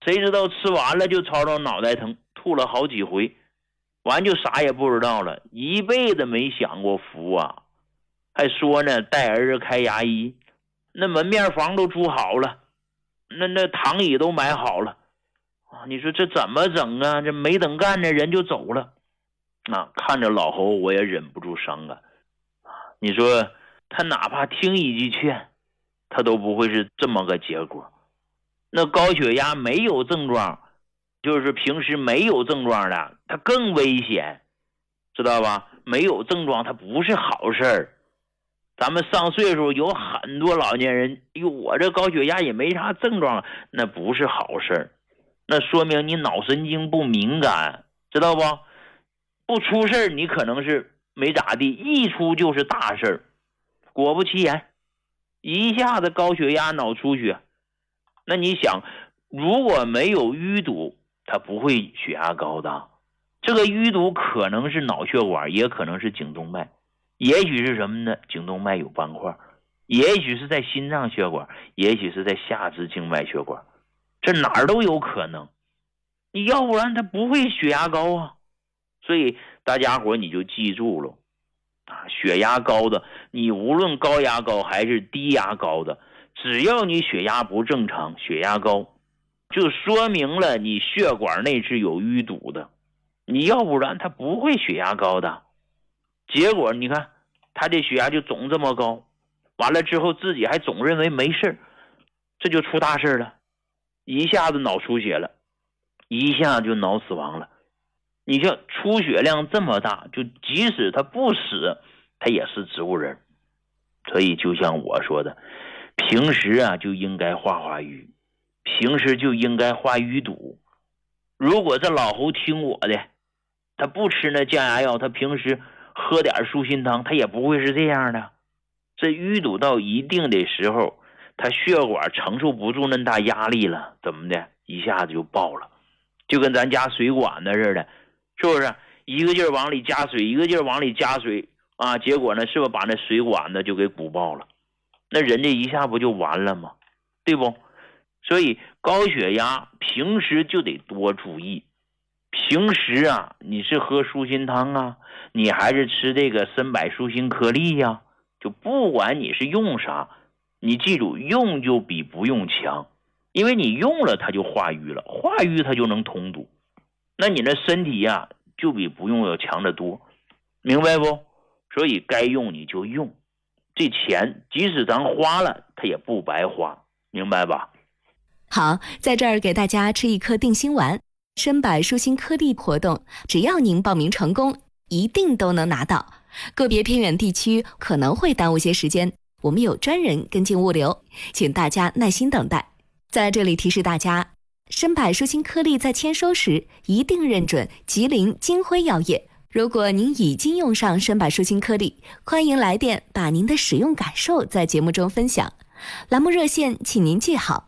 谁知道吃完了就吵吵脑袋疼，吐了好几回，完就啥也不知道了，一辈子没享过福啊。还说呢带儿子开牙医，那门面房都租好了，那躺椅都买好了啊！你说这怎么整啊？这没等干呢人就走了啊！看着老侯我也忍不住伤感啊！你说他哪怕听一句劝，他都不会是这么个结果。那高血压没有症状，就是平时没有症状的，他更危险，知道吧？没有症状他不是好事儿。咱们上岁数有很多老年人，哟，我这高血压也没啥症状，那不是好事儿，那说明你脑神经不敏感，知道不？不出事儿你可能是没咋地，一出就是大事儿。果不其然，一下子高血压脑出血。那你想，如果没有淤堵，它不会血压高的。这个淤堵可能是脑血管，也可能是颈动脉，也许是什么呢？颈动脉有斑块，也许是在心脏血管，也许是在下肢静脉血管，这哪儿都有可能。你要不然它不会血压高啊。所以大家伙你就记住了啊，血压高的，你无论高压高还是低压高的，只要你血压不正常，血压高，就说明了你血管内是有淤堵的，你要不然它不会血压高的。结果你看他这血压就总这么高，完了之后自己还总认为没事，这就出大事了，一下子脑出血了，一下就脑死亡了。你像出血量这么大，就即使他不死，他也是植物人。所以就像我说的，平时啊就应该化化瘀，平时就应该化淤堵。如果这老侯听我的，他不吃那降压药，他平时喝点舒心汤，他也不会是这样的。这淤堵到一定的时候，他血管承受不住那大压力了，怎么的，一下子就爆了，就跟咱家水管子似的，是不是？一个劲儿往里加水，一个劲儿往里加水啊，结果呢，是不是把那水管子就给鼓爆了？那人家一下不就完了吗？对不？所以高血压平时就得多注意。平时啊，你是喝舒心汤啊，你还是吃这个参柏舒心颗粒呀，就不管你是用啥，你记住，用就比不用强，因为你用了它就化瘀了，化瘀它就能通堵，那你的身体啊就比不用要强得多，明白不？所以该用你就用，这钱即使咱花了，它也不白花，明白吧？ 好，在这儿给大家吃一颗定心丸，参柏舒心颗粒活动，只要您报名成功，一定都能拿到。个别偏远地区可能会耽误些时间，我们有专人跟进物流，请大家耐心等待。在这里提示大家，参柏舒心颗粒在签收时一定认准吉林金辉药业。如果您已经用上参柏舒心颗粒，欢迎来电把您的使用感受在节目中分享。栏目热线请您记好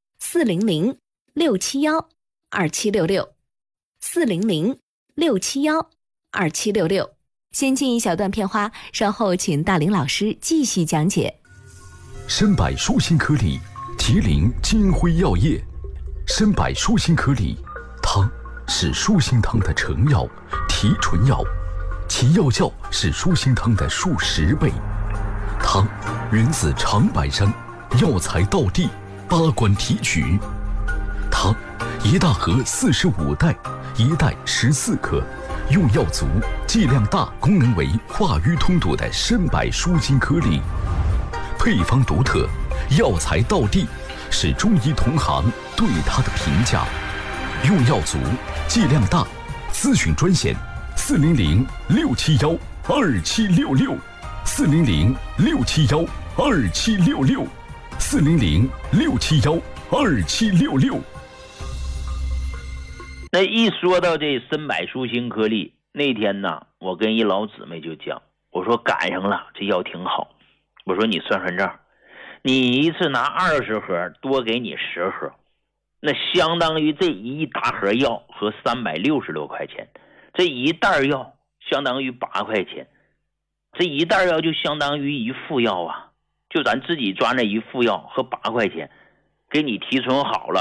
400-671-2766，400-671-2766。先进一小段片花，稍后请大林老师继续讲解。 参柏舒心颗粒，吉林金辉药业。参柏舒心颗粒，汤是舒心汤的成药、提纯药，其药效是舒心汤的数10倍。汤源自长白山，药材道地，8关提取。汤一大盒45袋，一袋14克，用药足、剂量大、功能为化瘀通堵的参柏舒心颗粒，配方独特，药材道地，是中医同行对它的评价。用药足，剂量大，咨询专线400-671-2766，400-671-2766，400-671-2766。 那一说到这参柏舒心颗粒，那天呢，我跟一老姊妹就讲，我说赶上了，这药挺好。我说你算算账，你一次拿20盒，多给你10盒，那相当于这一大盒药和366块钱，这一袋药相当于8块钱，这一袋药就相当于一副药啊，就咱自己抓那一副药和8块钱，给你提纯好了，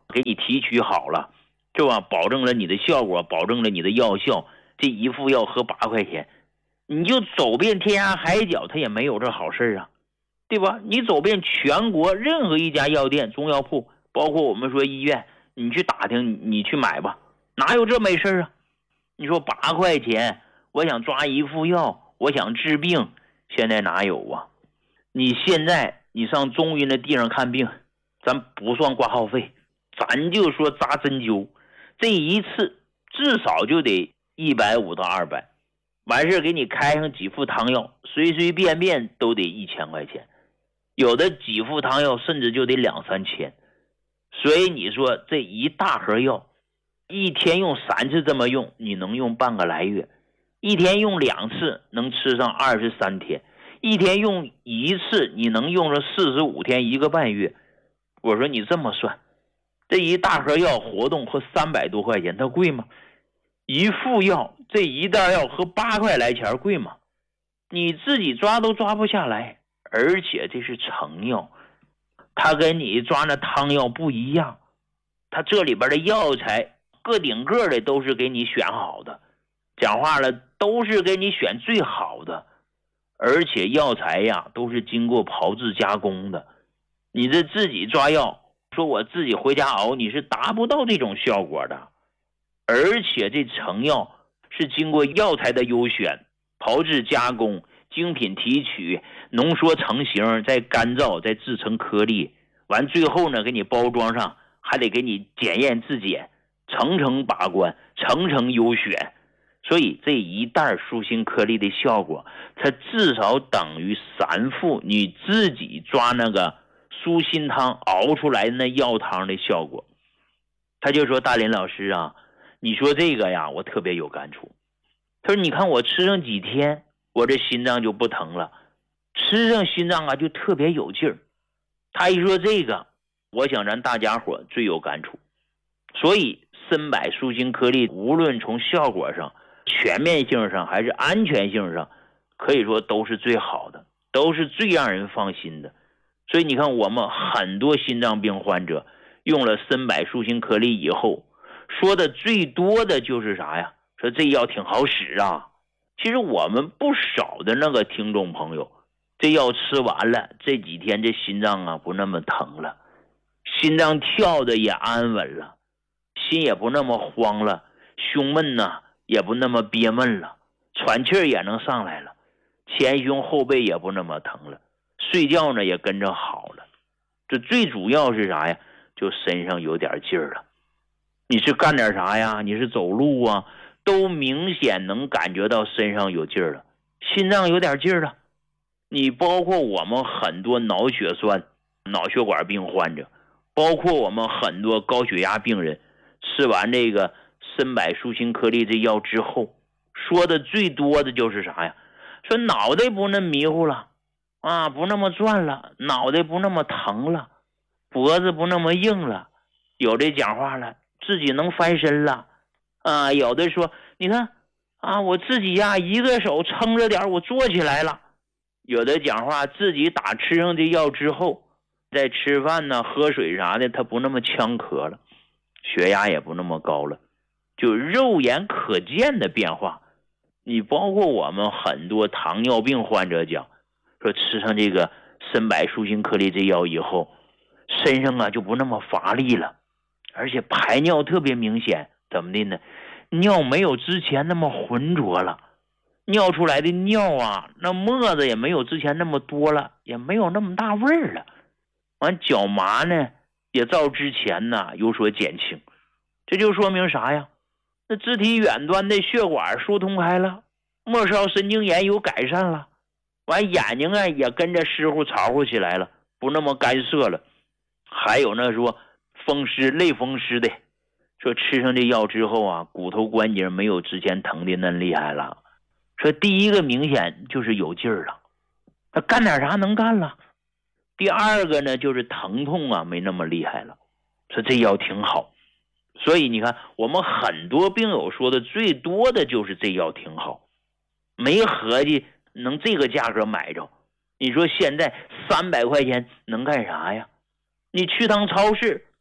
给你提取好了，是吧？保证了你的效果，保证了你的药效，这一副药合8块钱，你就走遍天涯海角，它也没有这好事啊，对吧？你走遍全国任何一家药店、中药铺，包括我们说医院，你去打听，你去买吧，哪有这没事啊？你说8块钱，我想抓一副药，我想治病，现在哪有啊？你现在你上中医的地上看病，咱不算挂号费，咱就说扎针灸，这一次至少就得150到200，完事给你开上几副汤药，随随便便都得1000块钱，有的几副汤药甚至就得2、3千。所以你说这一大盒药，一天用3次这么用，你能用半个来月；一天用2次，能吃上23天；一天用1次，你能用上45天，1个半月。我说你这么算，这一大盒药活动合300多块钱，它贵吗？一副药，这一袋药合8块来钱，贵吗？你自己抓都抓不下来，而且这是成药，它跟你抓那汤药不一样，它这里边的药材个顶个的都是给你选好的，讲话了都是给你选最好的，而且药材呀都是经过炮制加工的，你这自己抓药，说我自己回家熬，你是达不到这种效果的。而且这成药是经过药材的优选、炮制加工、精品提取、浓缩成型，再干燥，再制成颗粒，完最后呢给你包装上，还得给你检验质检，层层把关，层层优选。所以这一袋舒心颗粒的效果，它至少等于3副你自己抓那个舒心汤熬出来的那药汤的效果。他就说，大林老师啊，你说这个呀，我特别有感触。他说你看我吃上几天，我这心脏就不疼了，吃上心脏啊就特别有劲儿。他一说这个，我想咱大家伙最有感触。所以参柏舒心颗粒无论从效果上、全面性上还是安全性上，可以说都是最好的，都是最让人放心的。所以你看我们很多心脏病患者用了参柏舒心颗粒以后，说的最多的就是啥呀？说这药挺好使啊。其实我们不少的那个听众朋友，这药吃完了，这几天这心脏啊不那么疼了，心脏跳的也安稳了，心也不那么慌了，胸闷呢也不那么憋闷了，喘气也能上来了，前胸后背也不那么疼了，睡觉呢也跟着好了。这最主要是啥呀？就身上有点劲儿了。你是干点啥呀？你是走路啊，都明显能感觉到身上有劲儿了，心脏有点劲儿了。你包括我们很多脑血栓、脑血管病患者，包括我们很多高血压病人，吃完这个参柏舒心颗粒这药之后，说的最多的就是啥呀？说脑袋不那么迷糊了啊，不那么转了，脑袋不那么疼了，脖子不那么硬了，有的讲话了自己能翻身了啊，有的说你看啊，我自己呀一个手撑着点我坐起来了，有的讲话自己打吃上这药之后，在吃饭呢喝水啥的他不那么呛咳了，血压也不那么高了，就肉眼可见的变化。你包括我们很多糖尿病患者讲，说吃上这个参柏舒心颗粒这药以后，身上啊就不那么乏力了，而且排尿特别明显。怎么的呢？尿没有之前那么浑浊了，尿出来的尿啊，那沫子也没有之前那么多了，也没有那么大味儿了。完脚麻呢也照之前呢有所减轻。这就说明啥呀？那肢体远端的血管疏通开了，末梢神经炎有改善了，完眼睛啊也跟着湿乎潮乎起来了，不那么干涩了。还有那说风湿类风湿的，说吃上这药之后啊，骨头关节没有之前疼的那厉害了。说第一个明显就是有劲儿了，他干点啥能干了。第二个呢就是疼痛啊没那么厉害了，说这药挺好。所以你看我们很多病友说的最多的就是这药挺好，没合计能这个价格买着。你说现在300块钱能干啥呀？你去趟超市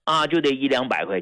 啊，就得100-200块